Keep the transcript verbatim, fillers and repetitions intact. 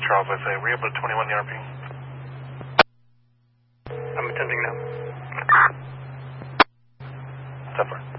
Charles, I say, were you able to twenty-one the R P? I'm attending now. Step far.